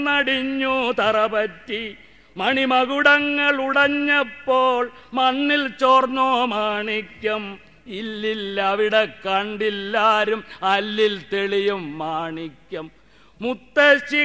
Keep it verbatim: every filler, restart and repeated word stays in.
നടിഞ്ഞു തറപറ്റി മണിമകുടങ്ങൾ ഉടഞ്ഞപ്പോൾ മണ്ണിൽ ചോർന്നോ മാണിക്യം. ഇല്ലില്ല അവിടെ കണ്ടില്ലാരും അല്ലിൽ തെളിയും മാണിക്യം. മുത്തശ്ശി